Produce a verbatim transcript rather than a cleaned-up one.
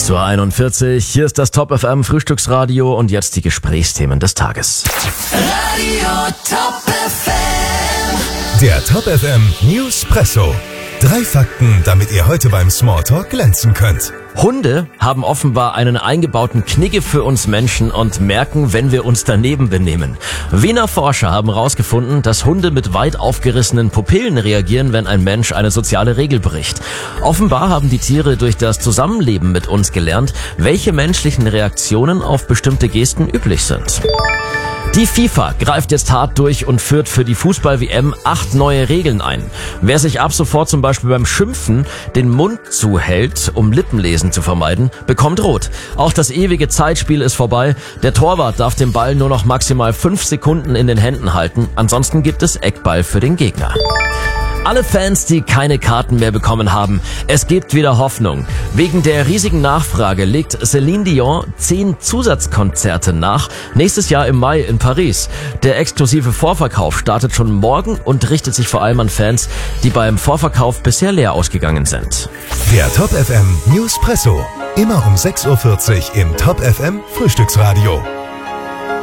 sechs Uhr einundvierzig, hier ist das Top F M Frühstücksradio und jetzt die Gesprächsthemen des Tages. Radio Top F M. Der Top F M Newspresso. Drei Fakten, damit ihr heute beim Smalltalk glänzen könnt. Hunde haben offenbar einen eingebauten Knigge für uns Menschen und merken, wenn wir uns daneben benehmen. Wiener Forscher haben herausgefunden, dass Hunde mit weit aufgerissenen Pupillen reagieren, wenn ein Mensch eine soziale Regel bricht. Offenbar haben die Tiere durch das Zusammenleben mit uns gelernt, welche menschlichen Reaktionen auf bestimmte Gesten üblich sind. Die FIFA greift jetzt hart durch und führt für die Fußball-W M acht neue Regeln ein. Wer sich ab sofort zum Beispiel beim Schimpfen den Mund zuhält, um Lippenlesen zu vermeiden, bekommt rot. Auch das ewige Zeitspiel ist vorbei. Der Torwart darf den Ball nur noch maximal fünf Sekunden in den Händen halten. Ansonsten gibt es Eckball für den Gegner. Alle Fans, die keine Karten mehr bekommen haben, es gibt wieder Hoffnung. Wegen der riesigen Nachfrage legt Céline Dion zehn Zusatzkonzerte nach, nächstes Jahr im Mai in Paris. Der exklusive Vorverkauf startet schon morgen und richtet sich vor allem an Fans, die beim Vorverkauf bisher leer ausgegangen sind. Der Top F M Newspresso. Immer um sechs Uhr vierzig im Top F M Frühstücksradio.